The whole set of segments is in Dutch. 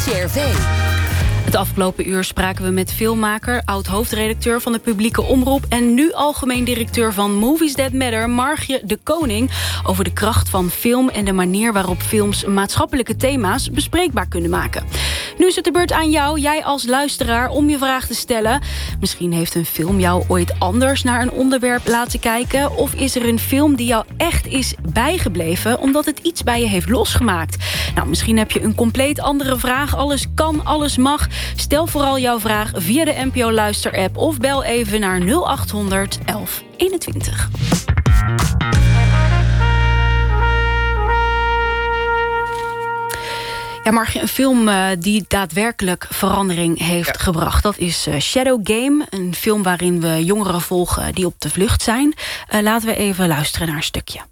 NCRV. Het afgelopen uur spraken we met filmmaker, oud-hoofdredacteur van de Publieke Omroep en nu algemeen directeur van Movies That Matter, Margje de Koning, over de kracht van film en de manier waarop films maatschappelijke thema's bespreekbaar kunnen maken. Nu is het de beurt aan jou, jij als luisteraar, om je vraag te stellen. Misschien heeft een film jou ooit anders naar een onderwerp laten kijken, of is er een film die jou echt is bijgebleven omdat het iets bij je heeft losgemaakt. Nou, misschien heb je een compleet andere vraag. Alles kan, alles mag. Stel vooral jouw vraag via de NPO Luister-app of bel even naar 0800 1121. Ja, Margje, een film die daadwerkelijk verandering heeft gebracht. Dat is Shadow Game, een film waarin we jongeren volgen die op de vlucht zijn. Laten we even luisteren naar een stukje.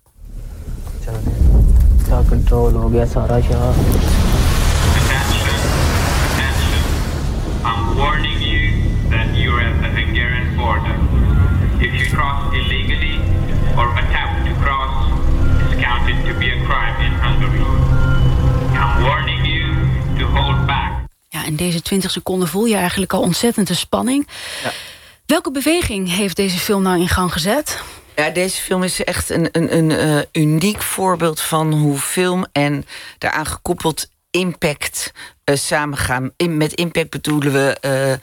I'm warning you that you're at the Hungarian border. If you cross illegally or attempt to cross, it's counted to be a crime in Hungary. I'm warning you to hold back. Ja, in deze 20 seconden voel je eigenlijk al ontzettende spanning. Ja. Welke beweging heeft deze film nou in gang gezet? Ja, deze film is echt een uniek voorbeeld van hoe film en daaraan gekoppeld impact samengaan. Met impact bedoelen we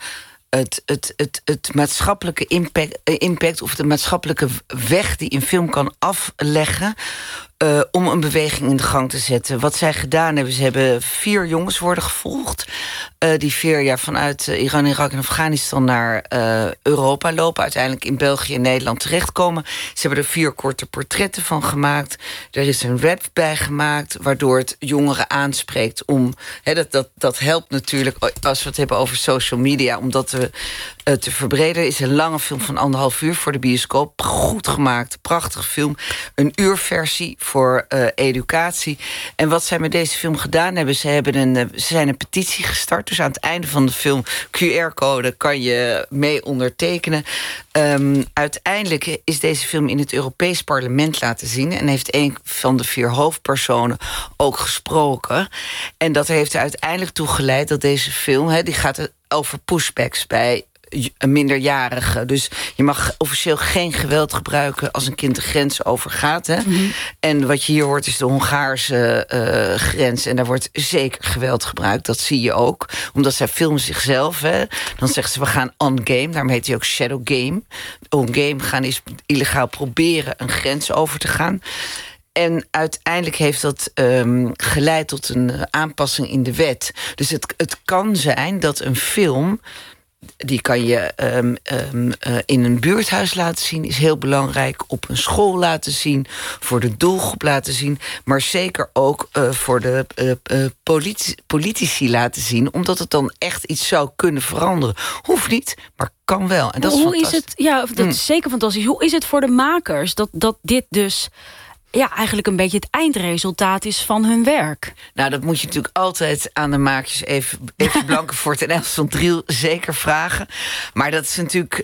het maatschappelijke impact of de maatschappelijke weg die een film kan afleggen om een beweging in de gang te zetten. Wat zij gedaan hebben, ze hebben 4 jongens worden gevolgd die 4 jaar vanuit Iran, Irak en Afghanistan naar Europa lopen. Uiteindelijk in België en Nederland terechtkomen. Ze hebben er 4 korte portretten van gemaakt. Er is een rap bij gemaakt, waardoor het jongeren aanspreekt om... Dat helpt natuurlijk als we het hebben over social media, om dat te verbreden. Het is een lange film van 1,5 uur voor de bioscoop. Goed gemaakt, prachtig film. Een uurversie voor educatie. En wat zij met deze film gedaan hebben, ze zijn een petitie gestart. Dus aan het einde van de film, QR-code, kan je mee ondertekenen. Uiteindelijk is deze film in het Europees Parlement laten zien en heeft een van de 4 hoofdpersonen ook gesproken. En dat heeft er uiteindelijk toe geleid dat deze film, die gaat over pushbacks bij een minderjarige. Dus je mag officieel geen geweld gebruiken als een kind de grens overgaat. Hè? Mm-hmm. En wat je hier hoort is de Hongaarse grens. En daar wordt zeker geweld gebruikt. Dat zie je ook. Omdat zij filmen zichzelf. Hè? Dan zeggen ze, we gaan on game. Daarom heet hij ook Shadow Game. On game gaan is illegaal proberen een grens over te gaan. En uiteindelijk heeft dat geleid tot een aanpassing in de wet. Dus het kan zijn dat een film, die kan je in een buurthuis laten zien, is heel belangrijk. Op een school laten zien, voor de doelgroep laten zien, maar zeker ook voor de politici laten zien, omdat het dan echt iets zou kunnen veranderen. Hoeft niet, maar kan wel. En dat is hoe is het? Ja, dat is zeker fantastisch. Hoe is het voor de makers dat dit dus eigenlijk een beetje het eindresultaat is van hun werk? Nou, dat moet je natuurlijk altijd aan de makers even Blankenvoort en Els van Driel zeker vragen. Maar dat is natuurlijk,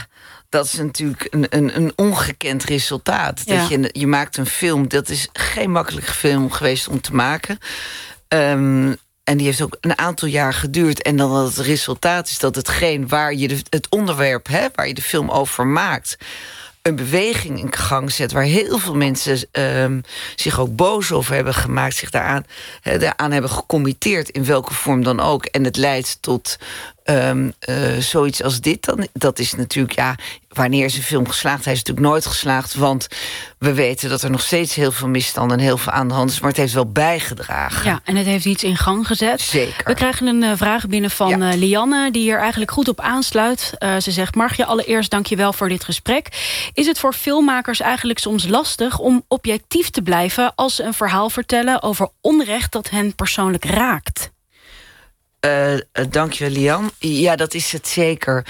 een ongekend resultaat. Ja. Dat je maakt een film, dat is geen makkelijke film geweest om te maken. En die heeft ook een aantal jaar geduurd. En dan het resultaat is dat hetgeen waar je het onderwerp, waar je de film over maakt, een beweging in gang zet, waar heel veel mensen zich ook boos over hebben gemaakt, zich daaraan hebben gecommitteerd, in welke vorm dan ook. En het leidt tot zoiets als dit. Dan, dat is natuurlijk, wanneer is een film geslaagd? Hij is natuurlijk nooit geslaagd, want we weten dat er nog steeds heel veel misstanden en heel veel aan de hand is, maar het heeft wel bijgedragen. Ja, en het heeft iets in gang gezet. Zeker. We krijgen een vraag binnen van Lianne, die hier eigenlijk goed op aansluit. Ze zegt, Margje, allereerst dank je wel voor dit gesprek. Is het voor filmmakers eigenlijk soms lastig om objectief te blijven als ze een verhaal vertellen over onrecht dat hen persoonlijk raakt? Dank je, Lian. Ja, dat is het zeker.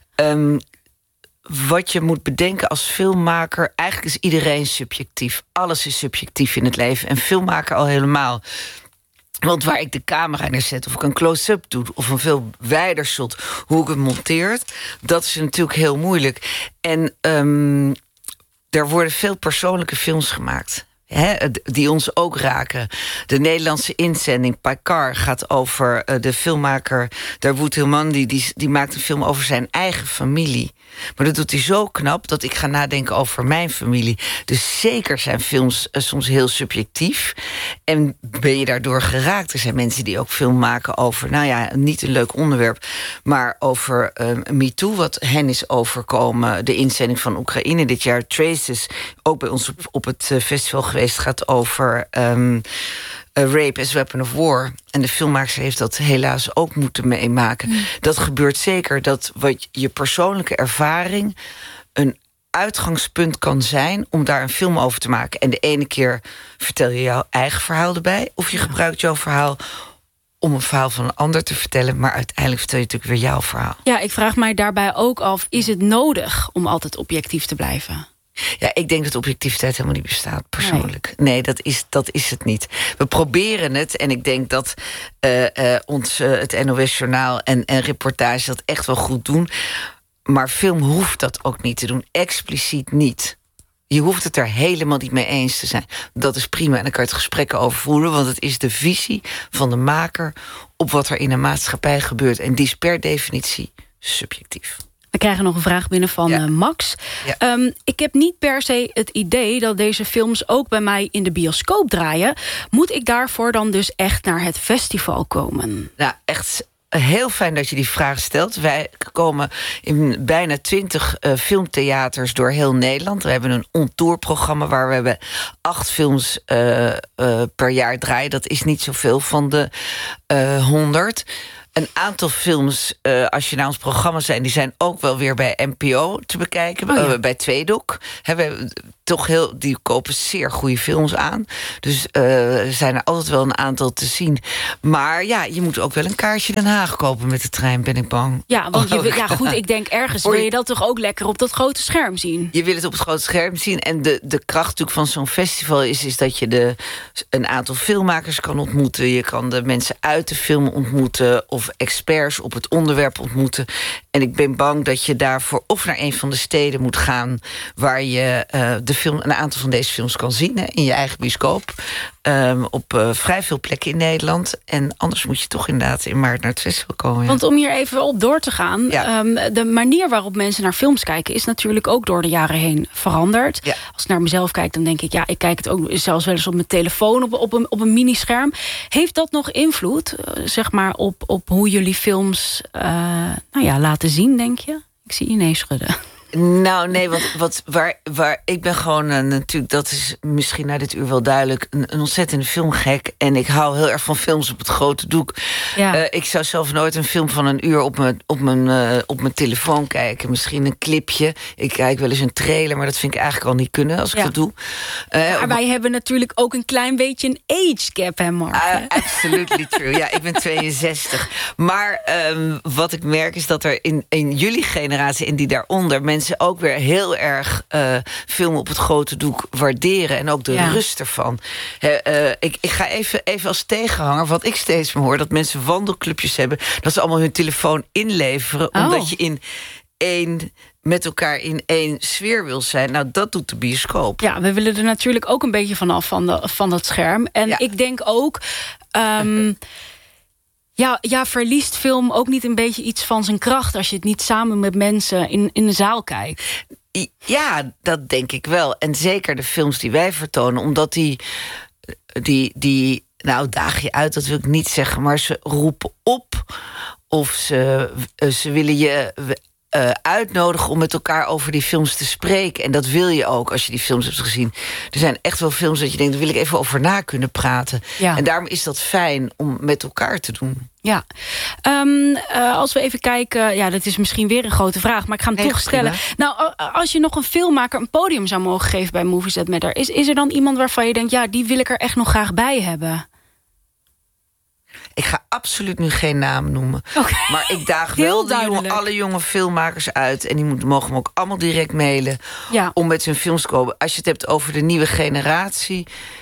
Wat je moet bedenken als filmmaker, eigenlijk is iedereen subjectief. Alles is subjectief in het leven. En filmmaker al helemaal. Want waar ik de camera neerzet, of ik een close-up doe, of een veel wijder shot, hoe ik het monteert, dat is natuurlijk heel moeilijk. En er worden veel persoonlijke films gemaakt. die ons ook raken. De Nederlandse inzending Paikar gaat over de filmmaker Dawood Hilmandi. Die maakt een film over zijn eigen familie. Maar dat doet hij zo knap dat ik ga nadenken over mijn familie. Dus zeker zijn films soms heel subjectief. En ben je daardoor geraakt. Er zijn mensen die ook film maken over, niet een leuk onderwerp, maar over MeToo, wat hen is overkomen. De inzending van Oekraïne dit jaar, Traces, ook bij ons op het festival geweest, gaat over rape as weapon of war. En de filmmaker heeft dat helaas ook moeten meemaken. Dat gebeurt zeker, dat wat je persoonlijke ervaring een uitgangspunt kan zijn om daar een film over te maken. En de ene keer vertel je jouw eigen verhaal erbij, of je gebruikt jouw verhaal om een verhaal van een ander te vertellen, maar uiteindelijk vertel je natuurlijk weer jouw verhaal. Ja, ik vraag mij daarbij ook af, is het nodig om altijd objectief te blijven? Ja, ik denk dat objectiviteit helemaal niet bestaat, persoonlijk. Nee, dat is het niet. We proberen het en ik denk dat het NOS-journaal en reportage dat echt wel goed doen. Maar film hoeft dat ook niet te doen, expliciet niet. Je hoeft het er helemaal niet mee eens te zijn. Dat is prima en dan kan je het gesprekken over voeren, want het is de visie van de maker op wat er in een maatschappij gebeurt. En die is per definitie subjectief. We krijgen nog een vraag binnen van Max. Ja. Ik heb niet per se het idee dat deze films ook bij mij in de bioscoop draaien. Moet ik daarvoor dan dus echt naar het festival komen? Nou, echt heel fijn dat je die vraag stelt. Wij komen in bijna 20 filmtheaters door heel Nederland. We hebben een on-tour-programma waar we 8 films per jaar draaien. Dat is niet zoveel van de 100. Een aantal films, als je naar ons programma zijn, die zijn ook wel weer bij NPO te bekijken. Bij Tweedok. Die kopen zeer goede films aan. Dus er zijn er altijd wel een aantal te zien. Maar ja, je moet ook wel een kaartje Den Haag kopen met de trein, ben ik bang. Ja, want goed, ik denk ergens wil je dat toch ook lekker op dat grote scherm zien? Je wil het op het grote scherm zien. En de kracht natuurlijk van zo'n festival is dat je een aantal filmmakers kan ontmoeten. Je kan de mensen uit de film ontmoeten of experts op het onderwerp ontmoeten. En ik ben bang dat je daarvoor of naar een van de steden moet gaan waar je een aantal van deze films kan zien, in je eigen bioscoop. Op vrij veel plekken in Nederland. En anders moet je toch inderdaad in maart naar het festival komen. Ja. Want om hier even op door te gaan, de manier waarop mensen naar films kijken is natuurlijk ook door de jaren heen veranderd. Ja. Als ik naar mezelf kijk, dan denk ik, ik kijk het ook zelfs wel eens op mijn telefoon op een minischerm. Heeft dat nog invloed, zeg maar, op hoe jullie films laten zien, denk je? Ik zie je nee schudden. Nou, nee, waar ik ben gewoon natuurlijk, dat is misschien na dit uur wel duidelijk, een ontzettende filmgek. En ik hou heel erg van films op het grote doek. Ja. Ik zou zelf nooit een film van een uur op mijn telefoon kijken. Misschien een clipje. Ik kijk wel eens een trailer, maar dat vind ik eigenlijk al niet kunnen als ik dat doe. Maar wij hebben natuurlijk ook een klein beetje een age gap, hè, Mark? Absolutely true. Ja, ik ben 62. Maar wat ik merk is dat er in jullie generatie en die daaronder mensen ook weer heel erg filmen op het grote doek waarderen. En ook de rust ervan. Ik ga even als tegenhanger, wat ik steeds meer hoor, dat mensen wandelclubjes hebben, dat ze allemaal hun telefoon inleveren, omdat je met elkaar in één sfeer wil zijn. Nou, dat doet de bioscoop. Ja, we willen er natuurlijk ook een beetje vanaf van dat scherm. En ik denk ook, verliest film ook niet een beetje iets van zijn kracht als je het niet samen met mensen in de zaal kijkt? Ja, dat denk ik wel. En zeker de films die wij vertonen, omdat die daag je uit, dat wil ik niet zeggen, maar ze roepen op of ze willen je uitnodigen om met elkaar over die films te spreken. En dat wil je ook als je die films hebt gezien. Er zijn echt wel films dat je denkt, daar wil ik even over na kunnen praten. Ja. En daarom is dat fijn om met elkaar te doen. Ja. Als we even kijken, dat is misschien weer een grote vraag, maar ik ga hem toch stellen. Nou, als je nog een filmmaker een podium zou mogen geven bij Movies That Matter, is er dan iemand waarvan je denkt, die wil ik er echt nog graag bij hebben? Ik ga absoluut nu geen naam noemen. Okay. Maar ik daag wel alle jonge filmmakers uit. En die mogen me ook allemaal direct mailen om met hun films te komen. Als je het hebt over de nieuwe generatie,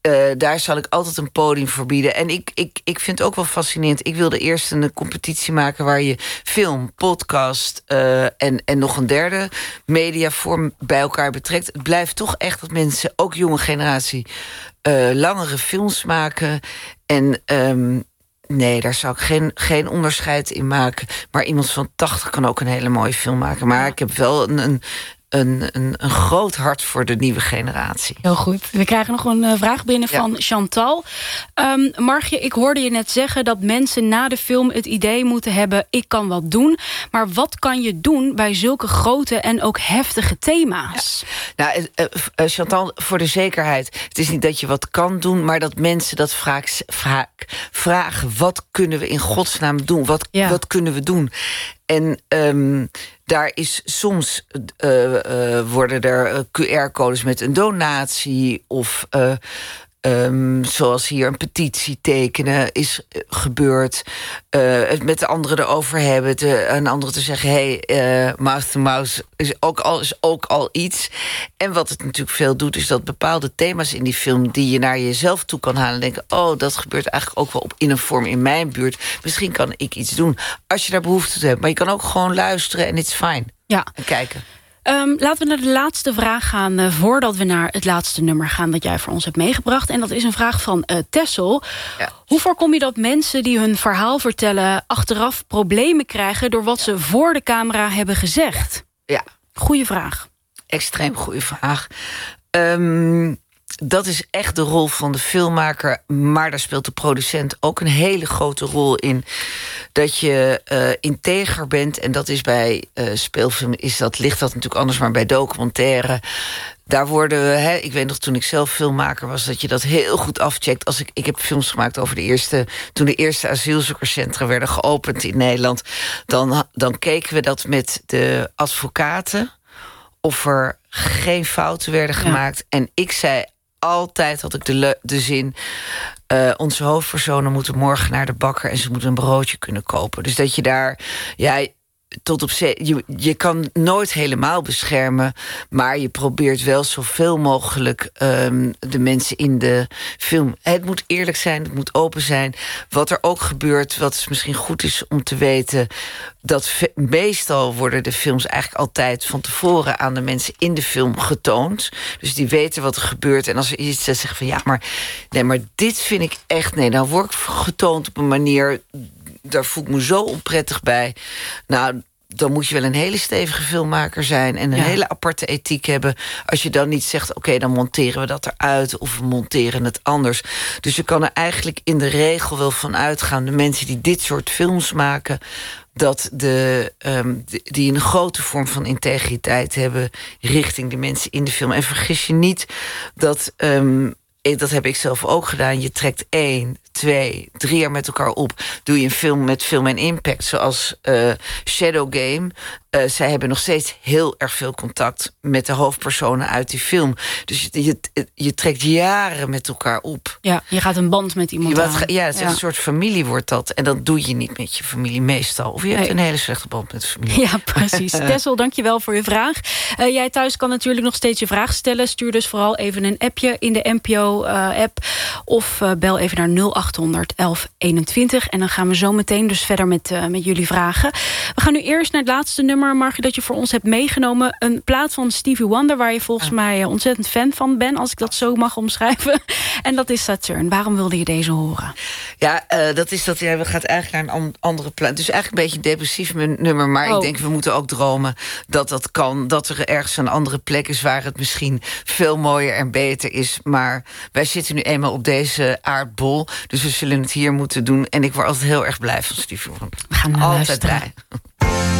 daar zal ik altijd een podium voor bieden. En ik vind het ook wel fascinerend. Ik wilde eerst een competitie maken waar je film, podcast en nog een derde mediavorm bij elkaar betrekt. Het blijft toch echt dat mensen, ook jonge generatie, langere films maken. En nee, daar zou ik geen onderscheid in maken. Maar iemand van 80 kan ook een hele mooie film maken. Maar ik heb wel een groot hart voor de nieuwe generatie. Heel goed. We krijgen nog een vraag binnen van Chantal. Margje, ik hoorde je net zeggen dat mensen na de film het idee moeten hebben, ik kan wat doen. Maar wat kan je doen bij zulke grote en ook heftige thema's? Ja. Nou, Chantal, voor de zekerheid, het is niet dat je wat kan doen, maar dat mensen dat vaak vragen. Wat kunnen we in godsnaam doen? Wat kunnen we doen? En daar is soms worden er QR-codes met een donatie of zoals hier een petitie tekenen is gebeurd. Het met de anderen erover hebben. Een andere te zeggen, mouth to mouth is ook al iets. En wat het natuurlijk veel doet, is dat bepaalde thema's in die film die je naar jezelf toe kan halen en denken, dat gebeurt eigenlijk ook wel in een vorm in mijn buurt. Misschien kan ik iets doen. Als je daar behoefte toe hebt. Maar je kan ook gewoon luisteren en it's fine. Ja. En kijken. Laten we naar de laatste vraag gaan voordat we naar het laatste nummer gaan dat jij voor ons hebt meegebracht. En dat is een vraag van Tessel. Ja. Hoe voorkom je dat mensen die hun verhaal vertellen achteraf problemen krijgen door wat ze voor de camera hebben gezegd? Ja. Goeie vraag. Extreem goede vraag. Dat is echt de rol van de filmmaker, maar daar speelt de producent ook een hele grote rol in. Dat je integer bent, en dat is bij speelfilm ligt dat natuurlijk anders, maar bij documentaire, daar worden we, ik weet nog toen ik zelf filmmaker was, dat je dat heel goed afcheckt. Ik heb films gemaakt over toen de eerste asielzoekerscentra werden geopend in Nederland, dan keken we dat met de advocaten of er geen fouten werden gemaakt. En ik zei altijd, had ik de zin, onze hoofdpersonen moeten morgen naar de bakker en ze moeten een broodje kunnen kopen. Dus dat je daar, tot op je kan nooit helemaal beschermen, maar je probeert wel zoveel mogelijk de mensen in de film. Het moet eerlijk zijn, het moet open zijn. Wat er ook gebeurt, wat misschien goed is om te weten, dat meestal worden de films eigenlijk altijd van tevoren aan de mensen in de film getoond. Dus die weten wat er gebeurt. En als er iets zegt van maar dit vind ik echt, dan word ik getoond op een manier, daar voel ik me zo onprettig bij. Nou, dan moet je wel een hele stevige filmmaker zijn en een hele aparte ethiek hebben. Als je dan niet zegt, oké, dan monteren we dat eruit of we monteren het anders. Dus je kan er eigenlijk in de regel wel van uitgaan, de mensen die dit soort films maken, dat die een grote vorm van integriteit hebben richting de mensen in de film. En vergis je niet dat heb ik zelf ook gedaan. Je trekt 1, 2, 3 jaar met elkaar op. Doe je een film met film en impact, zoals Shadow Game. Zij hebben nog steeds heel erg veel contact met de hoofdpersonen uit die film. Dus je trekt jaren met elkaar op. Ja, je gaat een band met iemand aan. Ja, het is een soort familie wordt dat. En dat doe je niet met je familie meestal. Of je hebt een hele slechte band met de familie. Ja, precies. Tessel, dankjewel voor je vraag. Jij thuis kan natuurlijk nog steeds je vraag stellen. Stuur dus vooral even een appje in de NPO-app. Of bel even naar 0800 1121. En dan gaan we zo meteen dus verder met jullie vragen. We gaan nu eerst naar het laatste nummer, Margje, dat je voor ons hebt meegenomen. Een plaat van Stevie Wonder, waar je volgens mij ontzettend fan van bent, als ik dat zo mag omschrijven. En dat is Saturn. Waarom wilde je deze horen? Ja, we gaan eigenlijk naar een andere plaat. Dus eigenlijk een beetje een depressief nummer, maar ik denk, we moeten ook dromen dat kan, dat er ergens een andere plek is waar het misschien veel mooier en beter is. Maar wij zitten nu eenmaal op deze aardbol, dus we zullen het hier moeten doen. En ik word altijd heel erg blij van Stevie Wonder. We gaan naar altijd luisteren. blij.